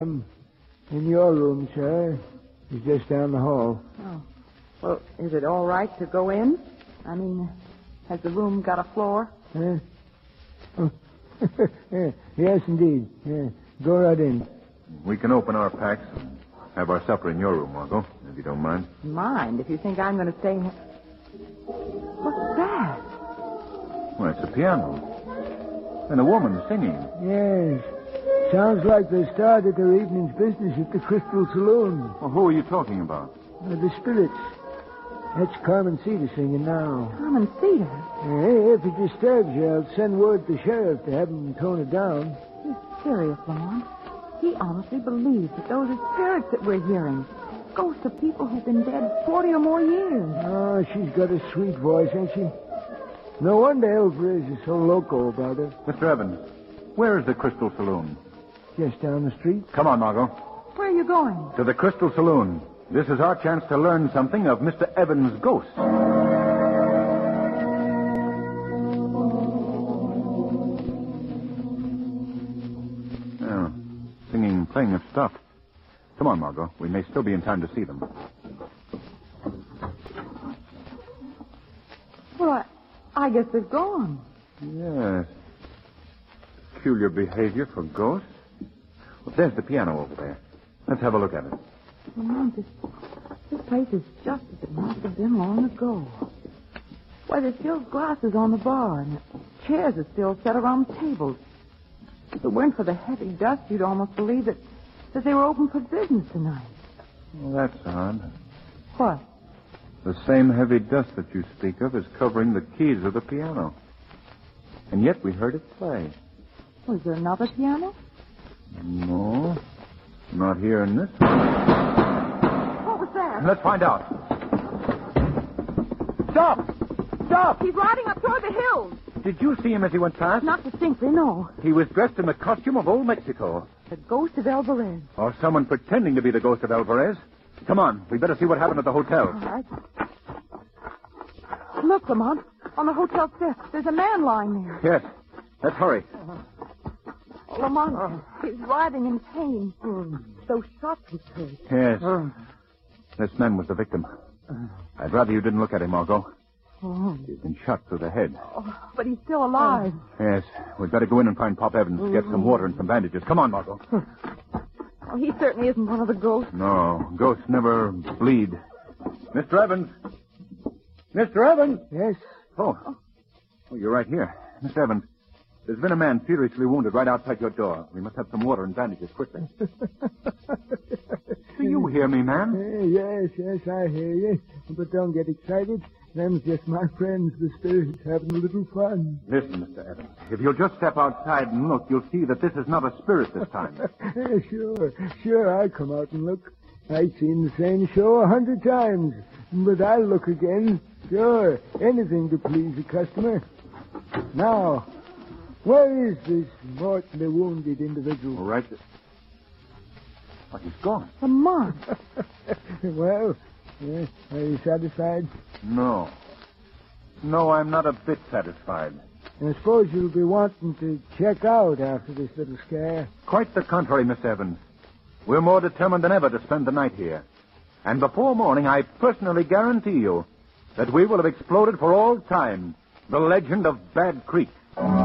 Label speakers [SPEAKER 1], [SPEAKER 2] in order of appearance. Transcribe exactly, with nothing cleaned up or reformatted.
[SPEAKER 1] Um, in your room, sir. It's just down the hall.
[SPEAKER 2] Oh. Well, is it all right to go in? I mean, has the room got a floor?
[SPEAKER 1] Huh? Oh. Yeah, yes, indeed. Yeah. Go right in.
[SPEAKER 3] We can open our packs and have our supper in your room, Margot, if you don't mind.
[SPEAKER 2] Mind, if you think I'm going to stay here. What's that?
[SPEAKER 3] Well, it's a piano. And a woman singing.
[SPEAKER 1] Yes. Sounds like they started their evening's business at the Crystal Saloon.
[SPEAKER 3] Well, who are you talking about?
[SPEAKER 1] Uh, the spirits. That's Carmen Cedar singing now.
[SPEAKER 2] Carmen Cedar?
[SPEAKER 1] Hey, if it disturbs you, I'll send word to the sheriff to have him tone it down.
[SPEAKER 2] He's serious, Lamont. He honestly believes that those are spirits that we're hearing. Ghosts of people who've been dead forty or more years.
[SPEAKER 1] Oh, she's got a sweet voice, ain't she? No wonder Alvarez is so loco about her.
[SPEAKER 3] Mister Evans, where is the Crystal Saloon?
[SPEAKER 1] Just down the street.
[SPEAKER 3] Come on, Margot.
[SPEAKER 2] Where are you going?
[SPEAKER 3] To the Crystal Saloon. This is our chance to learn something of Mister Evans' ghost. Oh, singing and playing have stopped. Come on, Margot. We may still be in time to see them.
[SPEAKER 2] Well, I, I guess they're gone.
[SPEAKER 3] Yes. Peculiar behavior for ghosts. Well, there's the piano over there. Let's have a look at it.
[SPEAKER 2] Lamont, this, this place is just as it must have been long ago. Why, there's still glasses on the bar, and the chairs are still set around the tables. If it weren't for the heavy dust, you'd almost believe that, that they were open for business tonight.
[SPEAKER 3] Well, that's odd.
[SPEAKER 2] What?
[SPEAKER 3] The same heavy dust that you speak of is covering the keys of the piano. And yet we heard it play.
[SPEAKER 2] Was there another piano?
[SPEAKER 3] No, not here in this one.
[SPEAKER 2] What was that?
[SPEAKER 3] Let's find out. Stop! Stop!
[SPEAKER 2] He's riding up toward the hills.
[SPEAKER 3] Did you see him as he went past?
[SPEAKER 2] Not distinctly, no.
[SPEAKER 3] He was dressed in the costume of old Mexico.
[SPEAKER 2] The ghost of Alvarez.
[SPEAKER 3] Or someone pretending to be the ghost of Alvarez. Come on, we better see what happened at the hotel.
[SPEAKER 2] All right. Look, Lamont, on the hotel steps, there's a man lying there.
[SPEAKER 3] Yes, let's hurry.
[SPEAKER 2] Oh, Lamont, he's writhing in pain. Those shots he took.
[SPEAKER 3] Yes. This man was the victim. I'd rather you didn't look at him, Margot.
[SPEAKER 2] Oh.
[SPEAKER 3] He's been shot through the head.
[SPEAKER 2] Oh, but he's still alive.
[SPEAKER 3] Yes, we'd better go in and find Pop Evans, get some water and some bandages. Come on, Margot.
[SPEAKER 2] Oh, he certainly isn't one of the ghosts.
[SPEAKER 3] No, ghosts never bleed. Mister Evans. Mister Evans.
[SPEAKER 1] Yes?
[SPEAKER 3] Oh. Oh, you're right here. Mister Evans, there's been a man furiously wounded right outside your door. We must have some water and bandages quickly. Do you hear me, man?
[SPEAKER 1] Uh, yes, yes, I hear you. But don't get excited. Them's just my friends, the spirits, having a little fun.
[SPEAKER 3] Listen, Mister Evans, if you'll just step outside and look, you'll see that this is not a spirit this time.
[SPEAKER 1] Sure, sure, I'll come out and look. I've seen the same show a hundred times. But I'll look again. Sure, anything to please a customer. Now, where is this mortally wounded individual?
[SPEAKER 3] All right. Oh, he's gone.
[SPEAKER 2] Lamont.
[SPEAKER 1] Well, yeah, are you satisfied?
[SPEAKER 3] No. No, I'm not a bit satisfied.
[SPEAKER 1] I suppose you'll be wanting to check out after this little scare.
[SPEAKER 3] Quite the contrary, Miss Evans. We're more determined than ever to spend the night here. And before morning, I personally guarantee you that we will have exploded for all time the legend of Bad Creek.